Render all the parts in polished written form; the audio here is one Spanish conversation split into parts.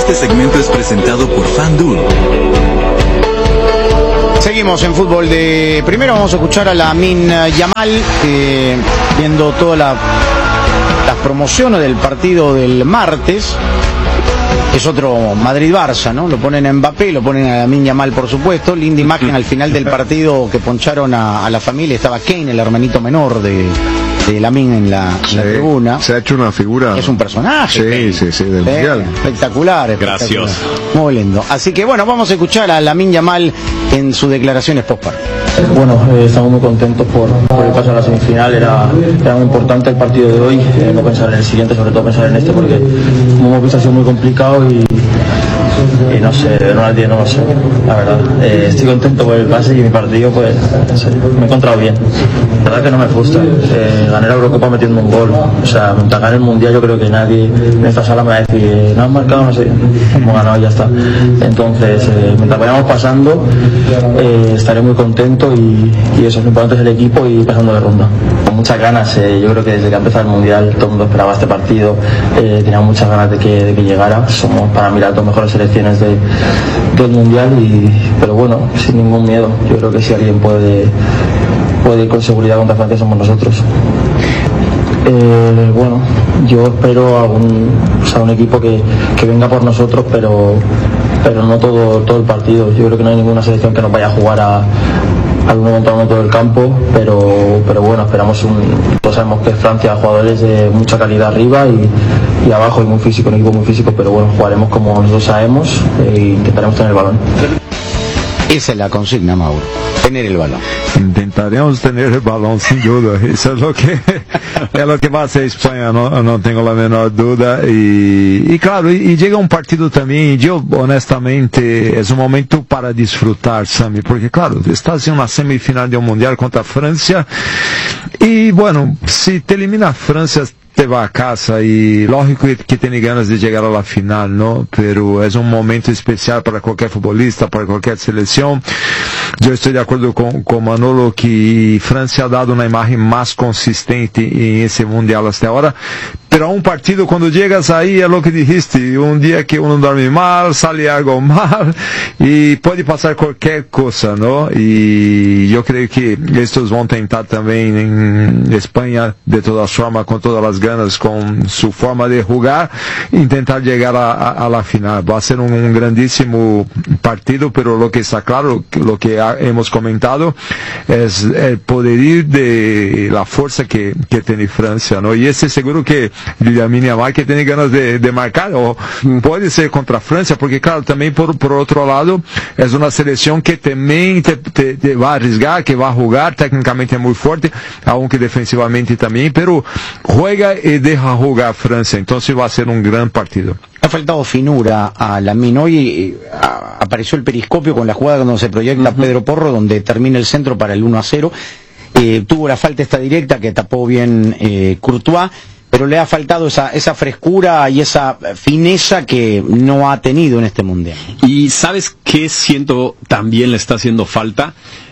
Este segmento es presentado por FanDuel. Seguimos en fútbol de primero. Vamos a escuchar a Lamine Yamal viendo todas las promociones del partido del martes. Es otro Madrid-Barça, ¿no? Lo ponen a Mbappé, lo ponen a Lamine Yamal, por supuesto. Linda imagen al final del partido que poncharon a la familia. Estaba Kane, el hermanito menor de Lamine en la tribuna. Se ha hecho una figura. Es un personaje. Sí, del mundial. Espectacular. Gracioso. Muy lindo. Así que bueno, vamos a escuchar a Lamine Yamal en sus declaraciones post-partido. Bueno, estamos muy contentos por el paso a la semifinal. Era muy importante el partido de hoy, no pensar en el siguiente, sobre todo pensar en este, porque como hemos visto ha sido muy complicado y no sé, no lo sé, la verdad. Estoy contento por el pase y mi partido, pues me he encontrado bien. La verdad que no me frustra. Gané la Eurocopa metiendo un gol. O sea, mientras gane el Mundial, yo creo que nadie en esta sala me va a decir, no has marcado, no sé, hemos ganado y ya está. Entonces, mientras vayamos pasando, estaré muy contento y eso, lo importante es el equipo y pasando de ronda. Con muchas ganas, yo creo que desde que ha empezado el Mundial todo el mundo esperaba este partido, tenía muchas ganas de que llegara. Somos para mí las dos mejores selecciones del Mundial, pero bueno, sin ningún miedo. Yo creo que si alguien puede ir con seguridad contra Francia somos nosotros. Bueno, yo espero un equipo que venga por nosotros, pero no todo el partido. Yo creo que no hay ninguna selección que nos vaya a jugar al 1 contra 1 todo el campo, pero bueno, esperamos todos sabemos que Francia, jugadores de mucha calidad arriba y abajo, y muy físico, un equipo muy físico, pero bueno, jugaremos como nosotros sabemos e intentaremos tener el balón. Esa es la consigna, Mauro, tener el balón. Intentaremos tener el balón sin duda. Eso es lo que va a hacer España, no tengo la menor duda. Y claro, y llega un partido también, yo honestamente es un momento para disfrutar, Sami, porque claro, estás en una semifinal de un mundial contra Francia y bueno, si te elimina Francia te va a casa y lógico que tiene ganas de llegar a la final, ¿no? Pero es un momento especial para cualquier futbolista, para cualquier selección. Yo estoy de acuerdo con Manolo que Francia ha dado una imagen más consistente en ese mundial hasta ahora, pero a un partido cuando llegas ahí es lo que dijiste, un día que uno duerme mal, sale algo mal y puede pasar cualquier cosa, ¿no? Y yo creo que estos van a intentar también en España de todas formas, con todas las ganas, con su forma de jugar, intentar llegar a la final. Va a ser un grandísimo partido, pero lo que está claro, lo que hemos comentado, es el poderío de la fuerza que tiene Francia, ¿no? Y ese seguro que Lamine Yamal que tiene ganas de marcar, o puede ser contra Francia, porque claro, también por otro lado, es una selección que también te va a arriesgar, que va a jugar, técnicamente es muy fuerte, aunque defensivamente también, pero juega y deja jugar Francia, entonces va a ser un gran partido. Ha faltado finura a Lamine. Hoy apareció el periscopio con la jugada donde se proyecta Pedro Porro, donde termina el centro para el 1-0. Tuvo la falta esta directa que tapó bien Courtois, pero le ha faltado esa frescura y esa fineza que no ha tenido en este mundial. Y ¿sabes qué siento también le está haciendo falta?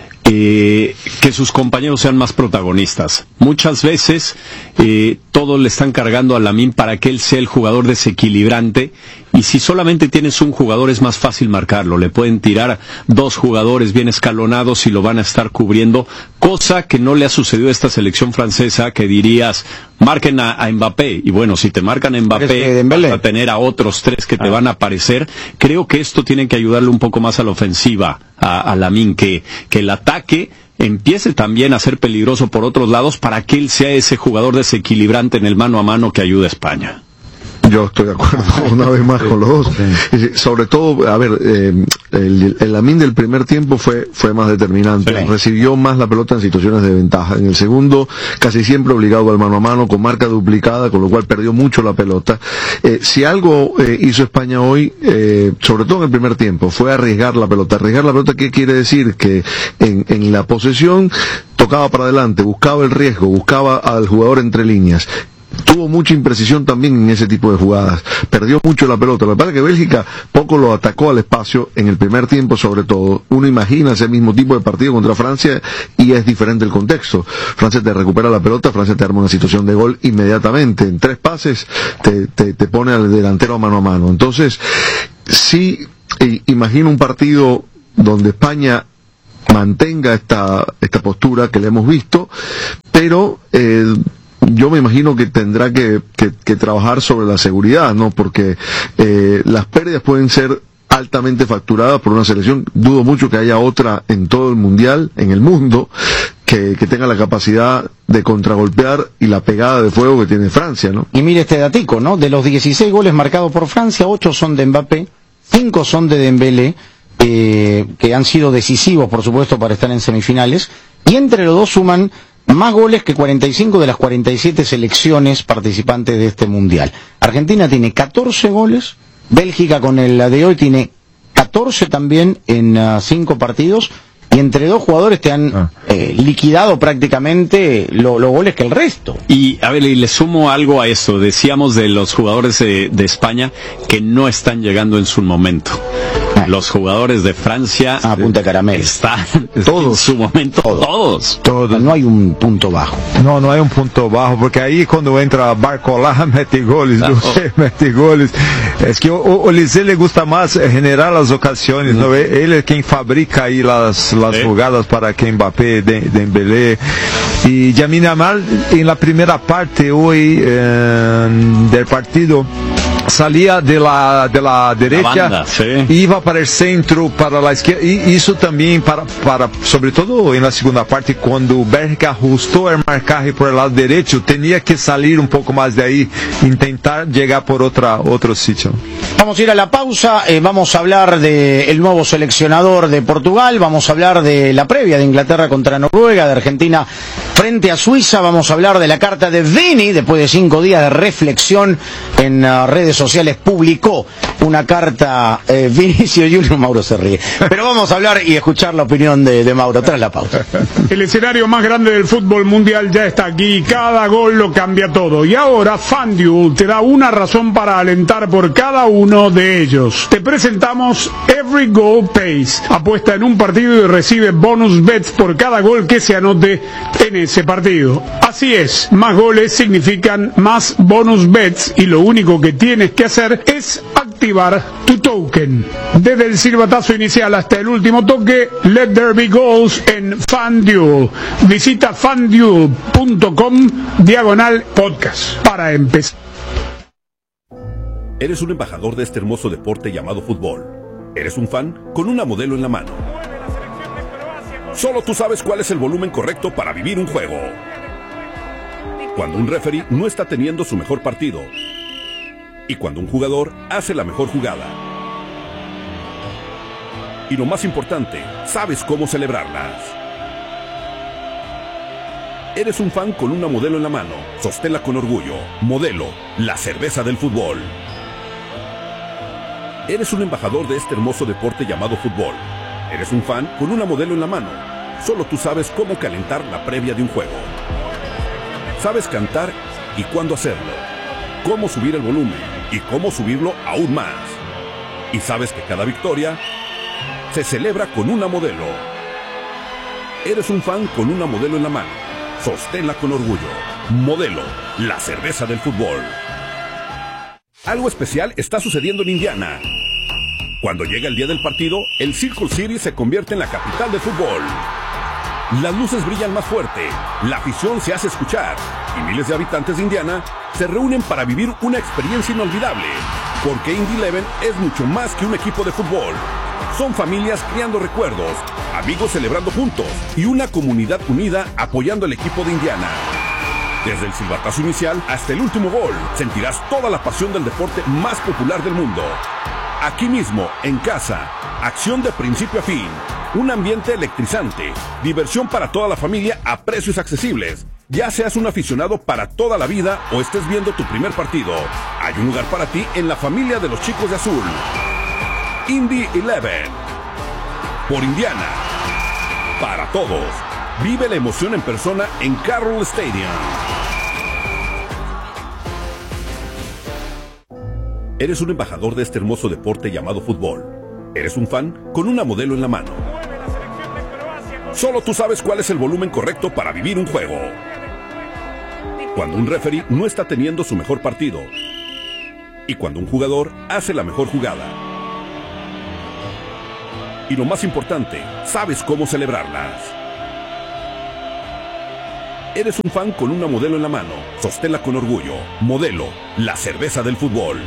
Que sus compañeros sean más protagonistas. Muchas veces todos le están cargando a Lamine para que él sea el jugador desequilibrante, y si solamente tienes un jugador es más fácil marcarlo. Le pueden tirar dos jugadores bien escalonados y lo van a estar cubriendo, cosa que no le ha sucedido a esta selección francesa, que dirías, marquen a Mbappé, y bueno, si te marcan a Mbappé vas a tener a otros tres que te van a aparecer. Creo que esto tiene que ayudarle un poco más a la ofensiva a Lamine, que el ataque empiece también a ser peligroso por otros lados, para que él sea ese jugador desequilibrante en el mano a mano que ayuda a España. Yo estoy de acuerdo una vez más con los dos. Sobre todo, a ver, el Lamine del primer tiempo fue más determinante. Sí. Recibió más la pelota en situaciones de ventaja. En el segundo, casi siempre obligado al mano a mano, con marca duplicada, con lo cual perdió mucho la pelota. Si algo hizo España hoy, sobre todo en el primer tiempo, fue arriesgar la pelota. Arriesgar la pelota, ¿qué quiere decir? Que en la posesión tocaba para adelante, buscaba el riesgo, buscaba al jugador entre líneas. Tuvo mucha imprecisión también en ese tipo de jugadas, perdió mucho la pelota. Me parece que Bélgica poco lo atacó al espacio en el primer tiempo, sobre todo. Uno imagina ese mismo tipo de partido contra Francia y es diferente el contexto. Francia te recupera la pelota, Francia te arma una situación de gol inmediatamente, en 3 pases te pone al delantero mano a mano. Entonces, sí imagino un partido donde España mantenga esta postura que le hemos visto, pero yo me imagino que tendrá que trabajar sobre la seguridad, ¿no? Porque las pérdidas pueden ser altamente facturadas por una selección. Dudo mucho que haya otra en todo el mundial, en el mundo, que tenga la capacidad de contragolpear y la pegada de fuego que tiene Francia, ¿no? Y mire este datico, ¿no? De los 16 goles marcados por Francia, 8 son de Mbappé, 5 son de Dembélé, que han sido decisivos, por supuesto, para estar en semifinales, y entre los dos suman más goles que 45 de las 47 selecciones participantes de este mundial. Argentina tiene 14 goles, Bélgica con el de hoy tiene 14 también en 5 partidos, y entre dos jugadores te han liquidado prácticamente los goles que el resto. Y a ver, y le sumo algo a eso. Decíamos de los jugadores de España que no están llegando en su momento. Los jugadores de Francia a punta de caramelo están todos en su momento, todos. No hay un punto bajo. No hay un punto bajo, porque ahí cuando entra Barcolá mete goles, mete goles. Es que o Lisée le gusta más generar las ocasiones, ¿no? Él es quien fabrica ahí las jugadas para que Mbappé, Dembélé y Lamine Yamal en la primera parte hoy del partido salía de la derecha, banda, sí. Iba para el centro, para la izquierda, y eso también para sobre todo en la segunda parte, cuando Bélgica ajustó el marcaje por el lado derecho, tenía que salir un poco más de ahí, intentar llegar por otro sitio. Vamos a ir a la pausa, vamos a hablar del nuevo seleccionador de Portugal, vamos a hablar de la previa de Inglaterra contra Noruega, de Argentina frente a Suiza, vamos a hablar de la carta de Vini, después de 5 días de reflexión en redes sociales, publicó una carta Vinicio Junior. Mauro se ríe, pero vamos a hablar y escuchar la opinión de Mauro tras la pausa. El escenario más grande del fútbol mundial ya está aquí, cada gol lo cambia todo, y ahora FanDuel te da una razón para alentar por cada uno de ellos. Te presentamos Every Goal Pays. Apuesta en un partido y recibe bonus bets por cada gol que se anote en ese partido. Así es, más goles significan más bonus bets, y lo único que tienes que hacer es activar tu token. Desde el silbatazo inicial hasta el último toque, let there be goals en FanDuel. Visita fanduel.com/podcast para empezar. Eres un embajador de este hermoso deporte llamado fútbol. Eres un fan con una modelo en la mano. Solo tú sabes cuál es el volumen correcto para vivir un juego. Cuando un referee no está teniendo su mejor partido. Y cuando un jugador hace la mejor jugada. Y lo más importante, sabes cómo celebrarlas. Eres un fan con una modelo en la mano. Sosténla con orgullo. Modelo, la cerveza del fútbol. Eres un embajador de este hermoso deporte llamado fútbol. Eres un fan con una modelo en la mano. Solo tú sabes cómo calentar la previa de un juego. Sabes cantar y cuándo hacerlo. Cómo subir el volumen y cómo subirlo aún más. Y sabes que cada victoria se celebra con una modelo. Eres un fan con una modelo en la mano. Sosténla con orgullo. Modelo, la cerveza del fútbol. Algo especial está sucediendo en Indiana. Cuando llega el día del partido, el Circle City se convierte en la capital del fútbol. Las luces brillan más fuerte, la afición se hace escuchar y miles de habitantes de Indiana se reúnen para vivir una experiencia inolvidable. Porque Indy 11 es mucho más que un equipo de fútbol. Son familias creando recuerdos, amigos celebrando juntos y una comunidad unida apoyando al equipo de Indiana. Desde el silbatazo inicial hasta el último gol, sentirás toda la pasión del deporte más popular del mundo. Aquí mismo, en casa, acción de principio a fin, un ambiente electrizante, diversión para toda la familia a precios accesibles. Ya seas un aficionado para toda la vida o estés viendo tu primer partido, hay un lugar para ti en la familia de los chicos de azul. Indy 11. Por Indiana. Para todos. Vive la emoción en persona en Carroll Stadium. Eres un embajador de este hermoso deporte llamado fútbol. Eres un fan con una modelo en la mano. Solo tú sabes cuál es el volumen correcto para vivir un juego. Cuando un referee no está teniendo su mejor partido. Y cuando un jugador hace la mejor jugada. Y lo más importante, sabes cómo celebrarlas. Eres un fan con una Modelo en la mano. Sosténla con orgullo. Modelo, la cerveza del fútbol.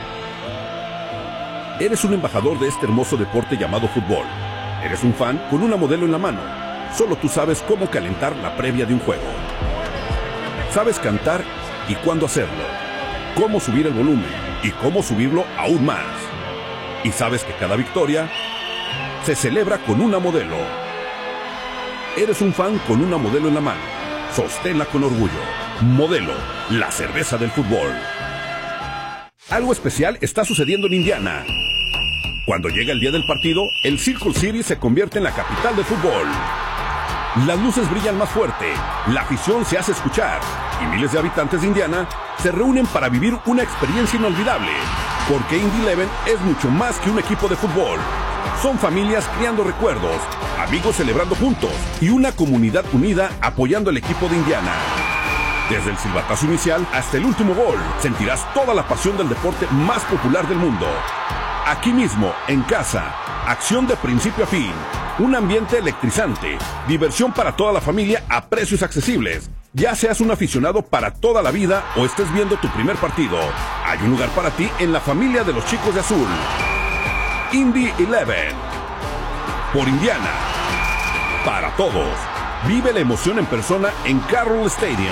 Eres un embajador de este hermoso deporte llamado fútbol. Eres un fan con una Modelo en la mano. Solo tú sabes cómo calentar la previa de un juego. Sabes cantar y cuándo hacerlo. Cómo subir el volumen y cómo subirlo aún más. Y sabes que cada victoria se celebra con una Modelo. Eres un fan con una Modelo en la mano. Sosténla con orgullo. Modelo, la cerveza del fútbol. Algo especial está sucediendo en Indiana. Cuando llega el día del partido, el Circle City se convierte en la capital del fútbol. Las luces brillan más fuerte, la afición se hace escuchar y miles de habitantes de Indiana se reúnen para vivir una experiencia inolvidable. Porque Indy 11 es mucho más que un equipo de fútbol. Son familias creando recuerdos, amigos celebrando juntos y una comunidad unida apoyando al equipo de Indiana. Desde el silbatazo inicial hasta el último gol, sentirás toda la pasión del deporte más popular del mundo. Aquí mismo, en casa, acción de principio a fin, un ambiente electrizante, diversión para toda la familia a precios accesibles. Ya seas un aficionado para toda la vida o estés viendo tu primer partido, hay un lugar para ti en la familia de los chicos de azul. Indy 11. Por Indiana. Para todos. Vive la emoción en persona en Carroll Stadium.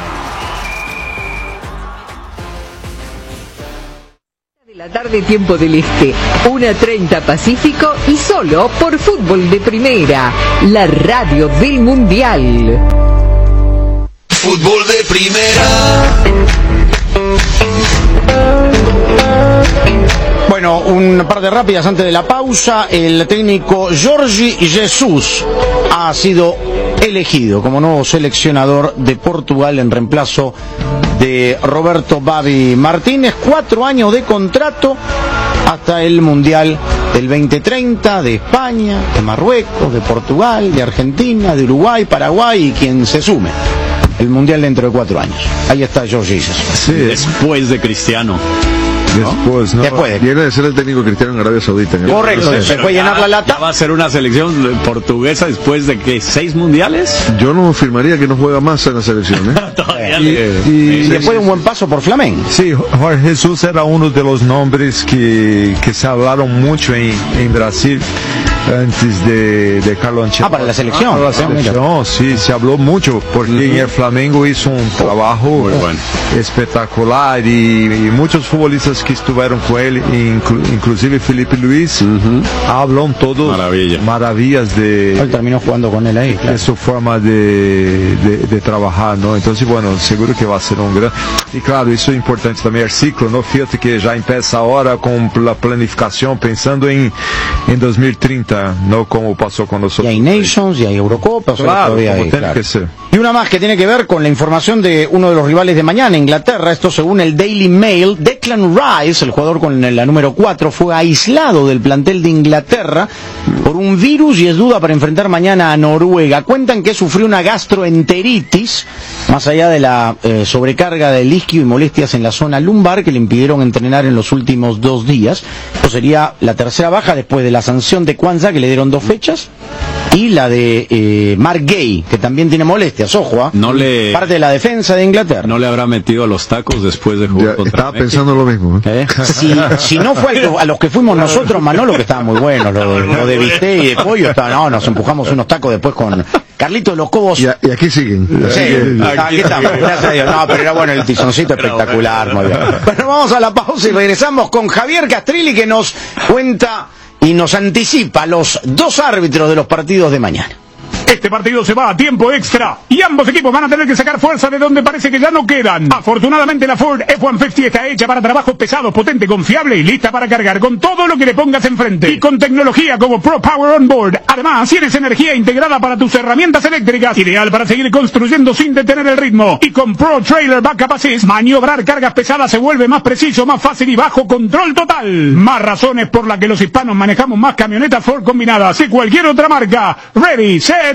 De la tarde, tiempo del este, 1:30 Pacífico y solo por Fútbol de Primera, la radio del Mundial. Fútbol de Primera. Bueno, un par de rápidas antes de la pausa. El técnico Jorge Jesus ha sido elegido como nuevo seleccionador de Portugal en reemplazo de Roberto Babi Martínez. 4 años de contrato hasta el Mundial del 2030 de España, de Marruecos, de Portugal, de Argentina, de Uruguay, Paraguay y quien se sume. El Mundial dentro de 4 años. Ahí está Jorge Jesus. Sí, Después de Cristiano. después, ¿no? Después. Viene de ser el técnico cristiano en Arabia Saudita. Correcto, se puede llenar la lata. ¿Ya va a ser una selección portuguesa después de que 6 mundiales? Yo no afirmaría que no juega más en la selección, ¿eh? Todavía Y después de un buen paso por Flamengo. Sí, Jorge Jesús era uno de los nombres que se hablaron mucho en Brasil antes de Carlo Ancelotti. Para la selección. Para la selección, sí, se habló mucho porque en el Flamengo hizo un trabajo muy bueno, espectacular y muchos futbolistas que estuvieron con él, inclusive Felipe Luis, hablan todos maravillas de... Él terminó jugando con él ahí. Claro. De su forma de trabajar, ¿no? Entonces, bueno, seguro que va a ser un gran... Y claro, eso es importante también, el ciclo, ¿no? Fíjate que ya empieza ahora con la planificación, pensando en 2030, no como pasó con nosotros. Y hay Nations, y hay Eurocopa, claro, todavía como hay, tiene claro. que ser. Y una más que tiene que ver con la información de uno de los rivales de mañana, Inglaterra. Esto según el Daily Mail. Declan Rice, el jugador con la número 4, fue aislado del plantel de Inglaterra por un virus y es duda para enfrentar mañana a Noruega. Cuentan que sufrió una gastroenteritis, más allá de la sobrecarga del isquio y molestias en la zona lumbar que le impidieron entrenar en los últimos 2 días. Esto sería la tercera baja después de la sanción de Kwanzaa, que le dieron 2 fechas, y la de Mark Gay, que también tiene molestias. Ojo, parte de la defensa de Inglaterra. No le habrá metido a los tacos después de jugar contra Estaba México. pensando lo mismo, ¿eh? Si no fue a los que fuimos nosotros, Manolo, que estaba muy bueno, lo de bistec y de pollo, nos empujamos unos tacos después con Carlito de los Cobos. Y aquí siguen. Sí, aquí estamos, gracias a Dios. No, pero era bueno el tizoncito, espectacular, muy bien. Bueno, vamos a la pausa y regresamos con Javier Castrilli, que nos cuenta y nos anticipa los 2 árbitros de los partidos de mañana. Este partido se va a tiempo extra y ambos equipos van a tener que sacar fuerza de donde parece que ya no quedan. Afortunadamente la Ford F-150 está hecha para trabajos pesados, potente, confiable y lista para cargar con todo lo que le pongas enfrente. Y con tecnología como Pro Power On Board. Además, tienes energía integrada para tus herramientas eléctricas, ideal para seguir construyendo sin detener el ritmo. Y con Pro Trailer Backup Assist, maniobrar cargas pesadas se vuelve más preciso, más fácil y bajo control total. Más razones por las que los hispanos manejamos más camionetas Ford combinadas que cualquier otra marca. Ready, set,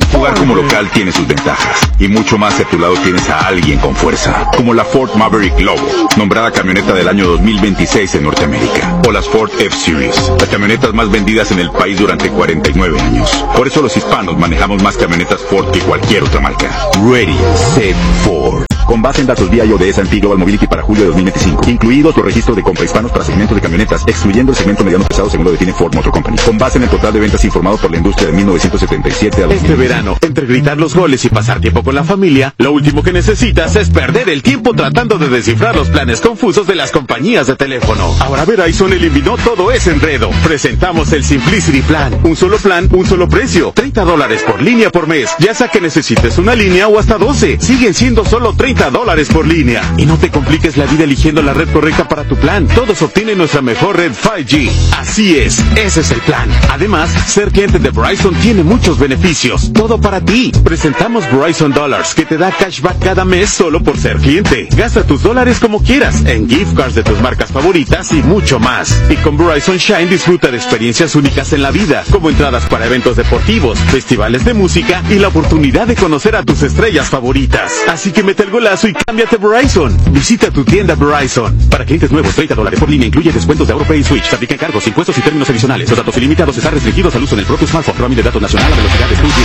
Jugar como local tiene sus ventajas, y mucho más si a tu lado tienes a alguien con fuerza, como la Ford Maverick Lobo, nombrada camioneta del año 2026 en Norteamérica, o las Ford F-Series, las camionetas más vendidas en el país durante 49 años. Por eso los hispanos manejamos más camionetas Ford que cualquier otra marca. Ready, Set, Ford. Con base en datos VIO de S&P Global Mobility para julio de 2025, incluidos los registros de compra hispanos para segmentos de camionetas, excluyendo el segmento mediano pesado según lo define Ford Motor Company. Con base en el total de ventas informado por la industria de 1977 a 2025. Este verano, entre gritar los goles y pasar tiempo con la familia, lo último que necesitas es perder el tiempo tratando de descifrar los planes confusos de las compañías de teléfono. Ahora Verizon eliminó todo ese enredo. Presentamos el Simplicity Plan. Un solo plan, un solo precio. $30 por línea por mes. Ya sea que necesites una línea o hasta 12. Siguen siendo solo $30 por línea. Y no te compliques la vida eligiendo la red correcta para tu plan. Todos obtienen nuestra mejor red 5G. Así es, ese es el plan. Además, ser cliente de Verizon tiene muchos beneficios. Todo para ti. Presentamos Verizon Dollars, que te da cashback cada mes solo por ser cliente. Gasta tus dólares como quieras, en gift cards de tus marcas favoritas y mucho más. Y con Verizon Shine disfruta de experiencias únicas en la vida, como entradas para eventos deportivos, festivales de música y la oportunidad de conocer a tus estrellas favoritas. Así que mete el golazo y cámbiate a Verizon. Visita tu tienda Verizon. Para clientes nuevos, $30 por línea, incluye descuentos de AuroPay y Switch. Se aplican cargos, impuestos y términos adicionales. Los datos ilimitados están restringidos al uso en el propio smartphone. Roaming de datos nacional a velocidad de 2G.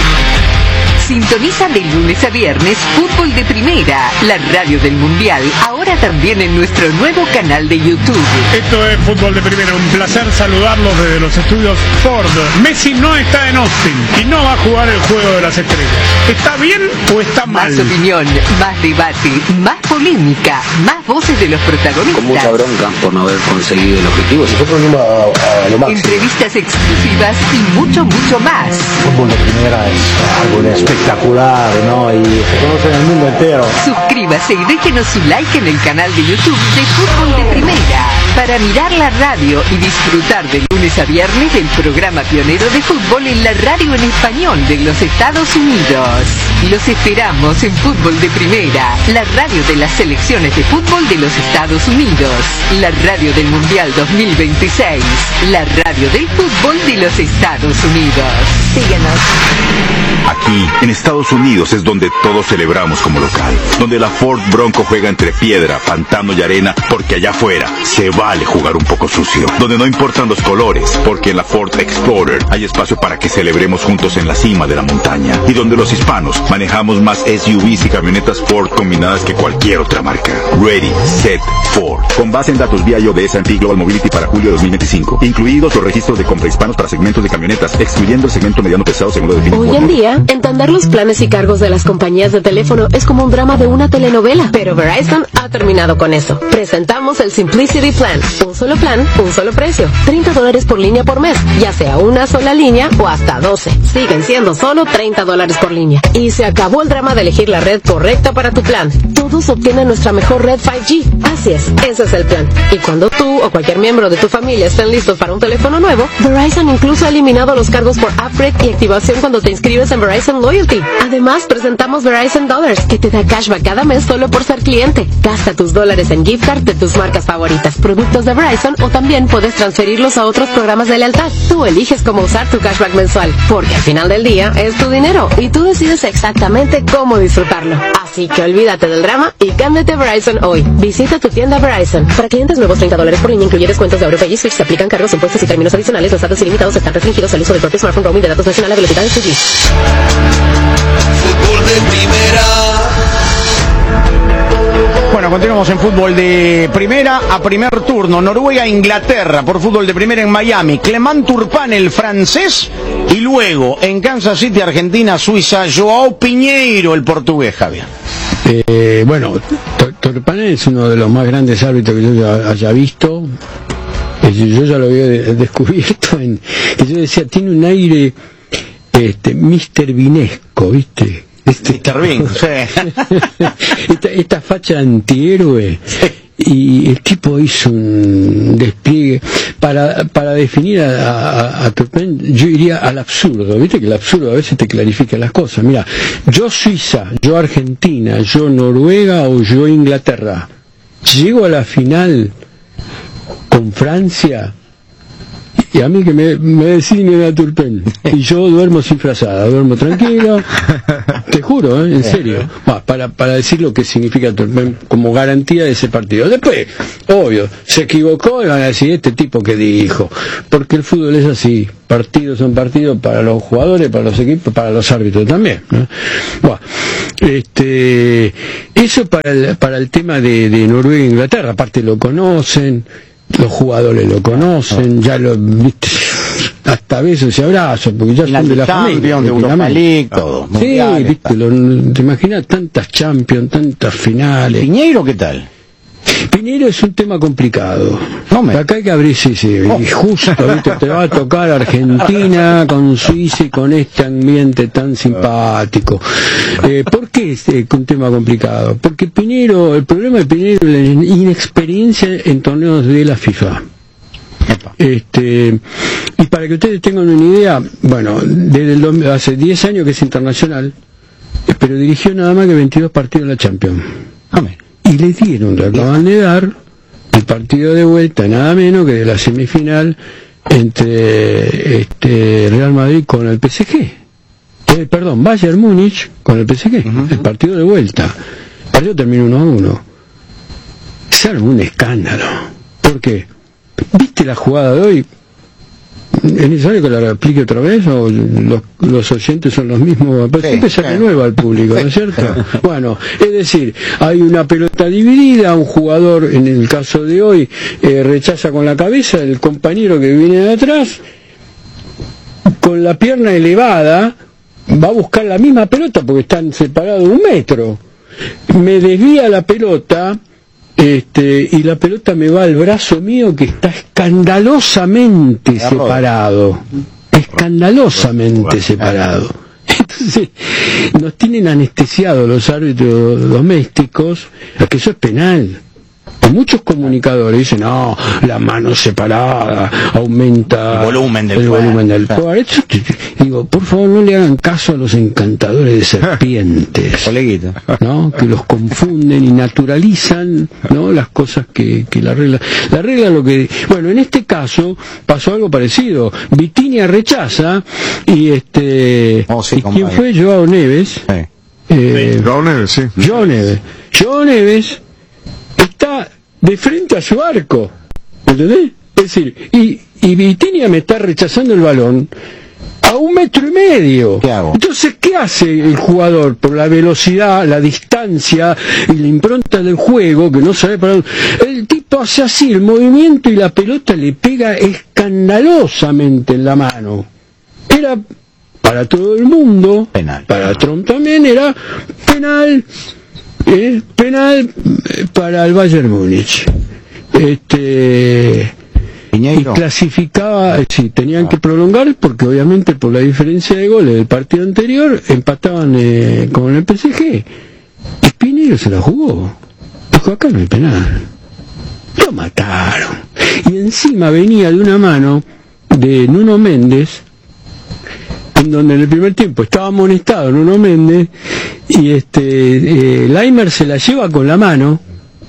Sintoniza de lunes a viernes Fútbol de Primera, la radio del Mundial, ahora también en nuestro nuevo canal de YouTube. Esto es Fútbol de Primera, un placer saludarlos desde los estudios Ford. Messi no está en Austin y no va a jugar el Juego de las Estrellas. ¿Está bien o está mal? Más opinión, más debate, más polémica, más voces de los protagonistas. Con mucha bronca por no haber conseguido el objetivo. Nosotros venimos a lo máximo. Entrevistas exclusivas y mucho, mucho más. Fútbol de Primera es algo espectacular, ¿no? Y se conoce en el mundo entero. Suscríbase y déjenos su like en el canal de YouTube de Fútbol de Primera para mirar la radio y disfrutar de lunes a viernes del programa pionero de fútbol en la radio en español de los Estados Unidos. Los esperamos en Fútbol de Primera, la radio de las selecciones de fútbol de los Estados Unidos, la radio del Mundial 2026, la radio del fútbol de los Estados Unidos. Síguenos. Aquí, en Estados Unidos, es donde todos celebramos como local. Donde la Ford Bronco juega entre piedra, pantano y arena, porque allá afuera se vale jugar un poco sucio. Donde no importan los colores, porque en la Ford Explorer hay espacio para que celebremos juntos en la cima de la montaña. Y donde los hispanos manejamos más SUVs y camionetas Ford combinadas que cualquier otra marca. Ready, Set, Ford. Con base en datos VIO de S&P Global Mobility para julio de 2025, incluidos los registros de compra hispanos para segmentos de camionetas, excluyendo el segmento mediano pesado según lo define Ford. Hoy en día, entender los planes y cargos de las compañías de teléfono es como un drama de una telenovela, pero Verizon ha terminado con eso. Presentamos el Simplicity Plan. Un solo plan, un solo precio. $30 por línea por mes, ya sea una sola línea o hasta 12. Siguen siendo solo $30 por línea. Y se acabó el drama de elegir la red correcta para tu plan. Todos obtienen nuestra mejor red 5G. Así es, ese es el plan. Y cuando tú o cualquier miembro de tu familia estén listos para un teléfono nuevo, Verizon incluso ha eliminado los cargos por upgrade y activación cuando te inscribes en Verizon Loyalty. Además, presentamos Verizon Dollars, que te da cashback cada mes solo por ser cliente. Gasta tus dólares en gift card de tus marcas favoritas, productos de Verizon, o también puedes transferirlos a otros programas de lealtad. Tú eliges cómo usar tu cashback mensual, porque al final del día es tu dinero y tú decides exactamente cómo disfrutarlo. Así que olvídate del drama y cámbiate a Verizon hoy. Visita tu tienda Verizon. Para clientes nuevos, $30 por línea, incluye descuentos de AuroPay y Switch. Se aplican cargos, impuestos y términos adicionales. Los datos ilimitados están restringidos al uso del propio smartphone. Roaming de datos nacional a velocidad de 2G. Fútbol de Primera. Bueno, continuamos en Fútbol de Primera a primer turno. Noruega-Inglaterra por Fútbol de Primera en Miami. Clement Turpin, el francés. Y luego en Kansas City, Argentina, Suiza, Joao Pinheiro, el portugués, Javier. Bueno, Turpin es uno de los más grandes árbitros que yo ya haya visto. Yo ya lo había descubierto que yo decía, tiene un aire Mr. Vinesco, ¿viste? Mr. Bean, sí. esta facha antihéroe. Y el tipo hizo un despliegue para definir a Turpin. Yo iría al absurdo, viste que el absurdo a veces te clarifica las cosas. Mira, yo Suiza, yo Argentina, yo Noruega o yo Inglaterra, llego a la final con Francia y a mí que me designen a Turpin, y yo duermo sin frazada, duermo tranquilo, te juro, en serio, para decir lo que significa Turpin como garantía de ese partido. Después, obvio, se equivocó y van a decir, este tipo que dijo, porque el fútbol es así, partidos son partidos para los jugadores, para los equipos, para los árbitros también, ¿no? Bueno, eso para el tema de Noruega e Inglaterra, aparte lo conocen, los jugadores lo conocen, ya lo viste, hasta besos y abrazos, porque ya son de la familia, de Europa League, todo. Sí, mundial, viste, te imaginas tantas Champions, tantas finales. ¿Piñeiro qué tal? Piñeiro es un tema complicado. Acá hay que abrirse, y justo, ¿viste? Te va a tocar Argentina con Suiza y con este ambiente tan simpático. ¿Por qué es un tema complicado? Porque Piñeiro, el problema de Piñeiro es la inexperiencia en torneos de la FIFA. Y para que ustedes tengan una idea, bueno, desde hace 10 años que es internacional, pero dirigió nada más que 22 partidos de la Champions. Y le acaban de dar el partido de vuelta, nada menos que de la semifinal entre Real Madrid con el PSG. Bayern Múnich con el PSG, el partido de vuelta. El partido terminó 1-1. Se armó un escándalo. ¿Por qué? ¿Viste la jugada de hoy? ¿Es necesario que la replique otra vez o los oyentes son los mismos? Pues siempre se renueva al público, ¿no es cierto? Bueno, es decir, hay una pelota dividida, un jugador, en el caso de hoy, rechaza con la cabeza, el compañero que viene de atrás, con la pierna elevada, va a buscar la misma pelota porque están separados 1 metro. Me desvía la pelota, y la pelota me va al brazo mío que está escandalosamente separado. Escandalosamente separado. Entonces, nos tienen anestesiados los árbitros domésticos a que eso es penal. Y muchos comunicadores dicen, no, la mano separada aumenta el volumen del poder. Digo, por favor, no le hagan caso a los encantadores de serpientes, ¿no? Que los confunden y naturalizan, ¿no? Las cosas que la regla lo que... Bueno, en este caso pasó algo parecido. Vitinha rechaza y ¿y quién fue? Joao Neves. Joao Neves, sí. Joao Neves está de frente a su arco, ¿entendés? Es decir, y Vitinha me está rechazando el balón a 1,5 metros. ¿Qué hago? Entonces, ¿qué hace el jugador? Por la velocidad, la distancia y la impronta del juego, que no sabe para dónde, el tipo hace así el movimiento y la pelota le pega escandalosamente en la mano. Era para todo el mundo, penal. Para Trump también era penal. Penal para el Bayern Múnich. Y clasificaba, tenían que prolongar porque obviamente por la diferencia de goles del partido anterior empataban con el PSG. Y Piñeiro se la jugó. Dijo, acá no hay penal. Lo mataron. Y encima venía de una mano de Nuno Méndez, en donde en el primer tiempo estaba amonestado Nuno Méndez, y Laimer se la lleva con la mano,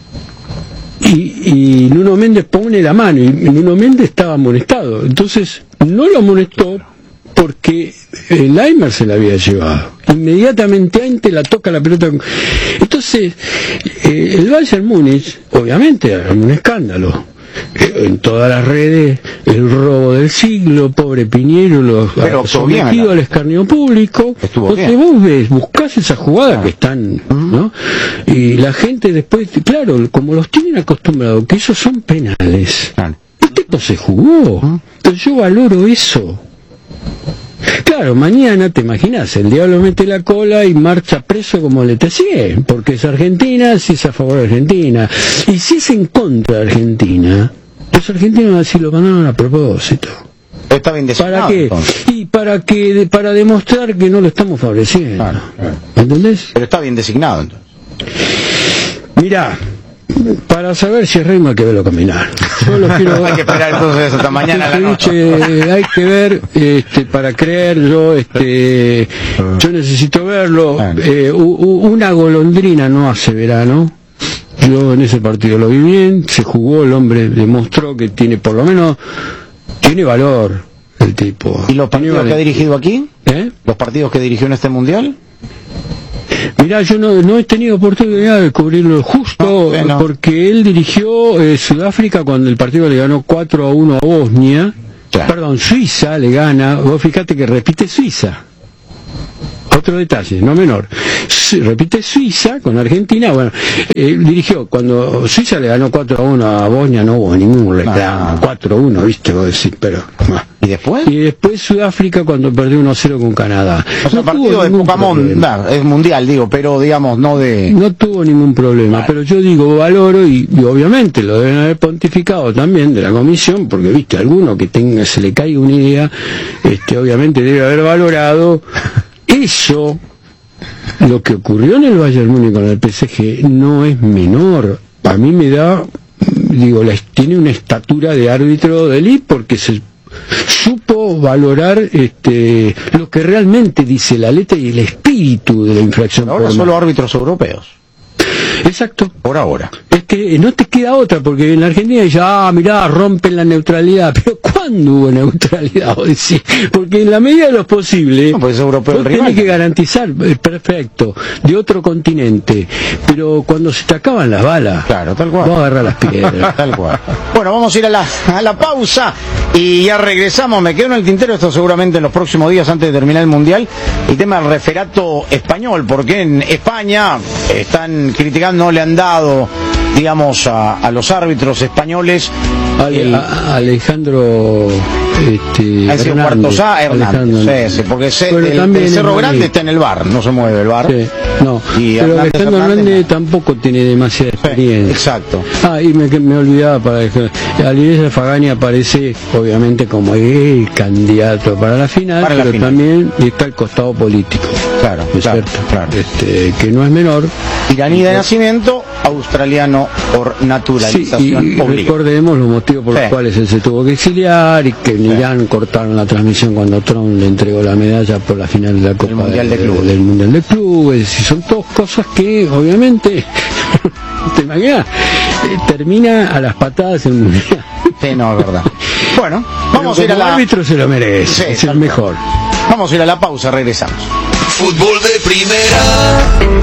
y Nuno Méndez pone la mano, y Nuno Méndez estaba amonestado. Entonces no lo amonestó porque Laimer se la había llevado. Inmediatamente antes la toca la pelota. Entonces el Bayern Múnich, obviamente, era un escándalo. En todas las redes, el robo del siglo, pobre Piñeiro, los sometido al escarnio público. Entonces vos buscás esas jugadas que están, ¿no? Y la gente después, claro, como los tienen acostumbrados, que esos son penales. El tipo se jugó. Entonces yo valoro eso. Claro, mañana, te imaginas, el diablo mete la cola y marcha preso como le Tessier, porque es Argentina, si es a favor de Argentina. Y si es en contra de Argentina, los argentinos así lo mandaron a propósito. Está bien designado. ¿Para qué? Y para demostrar que no lo estamos favoreciendo. Claro. ¿Entendés? Pero está bien designado, entonces. Mirá, para saber si es Reima hay que verlo caminar. Solo quiero... Hay que esperar entonces hasta mañana a la noche. Hay que ver, para creer, yo necesito verlo. Una golondrina no hace verano. Yo en ese partido lo vi bien, se jugó, el hombre demostró que tiene por lo menos Tiene valor el tipo. ¿Y los partidos que ha dirigido aquí? ¿Los partidos que dirigió en este mundial? Mirá, yo no he tenido oportunidad de cubrirlo justo, porque él dirigió Sudáfrica cuando el partido le ganó 4-1 a Bosnia. Claro. Perdón, Suiza le gana, vos fíjate que repite Suiza. Otro detalle, no menor. Repite Suiza con Argentina. Bueno, dirigió cuando Suiza le ganó 4-1 a Bosnia, no hubo ningún reclamo. 4-1, viste, vos decís, pero. ¿Y después? Y después Sudáfrica cuando perdió 1-0 con Canadá. O sea, partido de Pokémon, es mundial, digo, pero digamos, no de. No tuvo ningún problema, pero yo digo, valoro y obviamente lo deben haber pontificado también de la comisión, porque viste, alguno que se le caiga una idea, obviamente debe haber valorado. Eso, lo que ocurrió en el Bayern Múnich con el PSG, no es menor. A mí me da, digo, tiene una estatura de árbitro de élite porque se supo valorar lo que realmente dice la letra y el espíritu de la infracción. Ahora solo árbitros europeos. Exacto. Por ahora. Es que no te queda otra, porque en la Argentina dice, mirá, rompen la neutralidad. Pero ¿cuándo hubo neutralidad? Porque en la medida de lo posible, pues europeo vos tenés que garantizar, perfecto, de otro continente. Pero cuando se te acaban las balas, claro, tal cual, vos agarrás las piedras. Tal cual. Bueno, vamos a ir a la pausa y ya regresamos. Me quedo en el tintero, esto seguramente en los próximos días antes de terminar el Mundial, el tema del referato español, porque en España están criticando, no le han dado, digamos, a los árbitros españoles. Alejandro Hernández, porque el Cerro Grande está en el VAR, no se mueve el VAR. Sí, no, pero Alejandro Hernández tampoco tiene demasiada experiencia. Exacto. Y me olvidaba, Alireza Fagani aparece obviamente como el candidato para la final, pero también está el costado político. Claro, ¿no es cierto? Claro. Que no es menor. Iraní de nacimiento, australiano por naturalización. Sí, y recordemos los motivos por los cuales él se tuvo que exiliar y que en Irán cortaron la transmisión cuando Trump le entregó la medalla por la final de la Copa del Mundial de Clubes. Y son todas cosas que obviamente te imaginas, termina a las patadas el Mundial. Sí, no, es verdad. Bueno, vamos a ir a la... El árbitro se lo merece, es el mejor. Vamos a ir a la pausa, regresamos. Fútbol de primera.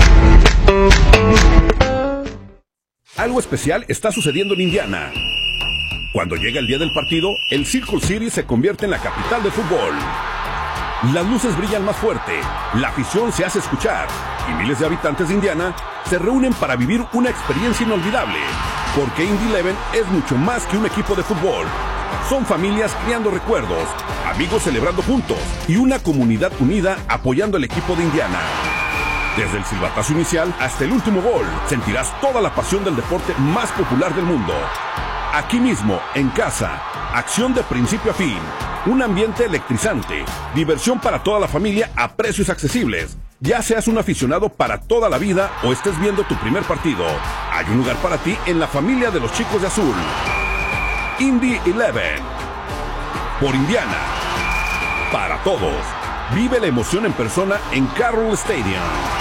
Algo especial está sucediendo en Indiana. Cuando llega el día del partido, el Circle City se convierte en la capital del fútbol. Las luces brillan más fuerte, la afición se hace escuchar y miles de habitantes de Indiana se reúnen para vivir una experiencia inolvidable. Porque Indy 11 es mucho más que un equipo de fútbol. Son familias creando recuerdos, amigos celebrando juntos y una comunidad unida apoyando al equipo de Indiana. Desde el silbatazo inicial hasta el último gol, sentirás toda la pasión del deporte más popular del mundo. Aquí mismo, en casa, acción de principio a fin, un ambiente electrizante, diversión para toda la familia a precios accesibles. Ya seas un aficionado para toda la vida o estés viendo tu primer partido, hay un lugar para ti en la familia de los chicos de azul. Indy 11, por Indiana, para todos. Vive la emoción en persona en Carroll Stadium.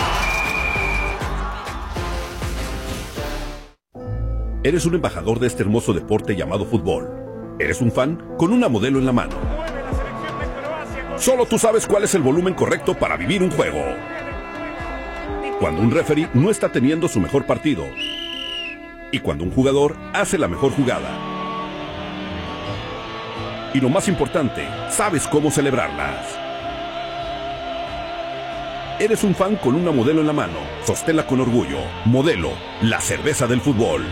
Eres un embajador de este hermoso deporte llamado fútbol. Eres un fan con una modelo en la mano. Solo tú sabes cuál es el volumen correcto para vivir un juego. Cuando un referee no está teniendo su mejor partido. Y cuando un jugador hace la mejor jugada. Y lo más importante, sabes cómo celebrarlas. Eres un fan con una modelo en la mano. Sosténla con orgullo. Modelo, la cerveza del fútbol.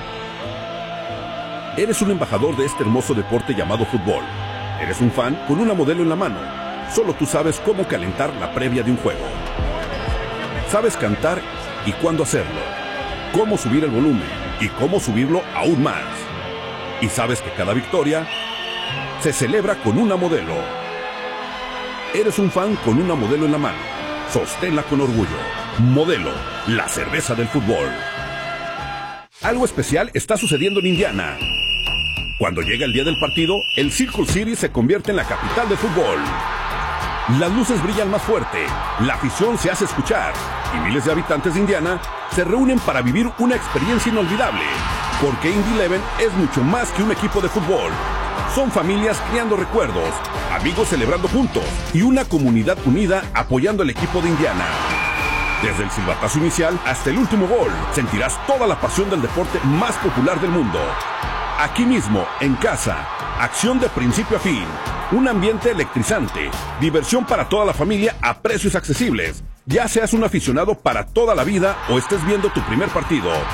Eres un embajador de este hermoso deporte llamado fútbol. Eres un fan con una modelo en la mano. Solo tú sabes cómo calentar la previa de un juego. Sabes cantar y cuándo hacerlo. Cómo subir el volumen y cómo subirlo aún más. Y sabes que cada victoria se celebra con una modelo. Eres un fan con una modelo en la mano. Sosténla con orgullo. Modelo, la cerveza del fútbol. Algo especial está sucediendo en Indiana. Cuando llega el día del partido, el Circle City se convierte en la capital del fútbol. Las luces brillan más fuerte, la afición se hace escuchar y miles de habitantes de Indiana se reúnen para vivir una experiencia inolvidable. Porque Indy 11 es mucho más que un equipo de fútbol. Son familias creando recuerdos, amigos celebrando juntos y una comunidad unida apoyando al equipo de Indiana. Desde el silbatazo inicial hasta el último gol, sentirás toda la pasión del deporte más popular del mundo. Aquí mismo, en casa, acción de principio a fin, un ambiente electrizante, diversión para toda la familia a precios accesibles. Ya seas un aficionado para toda la vida o estés viendo tu primer partido,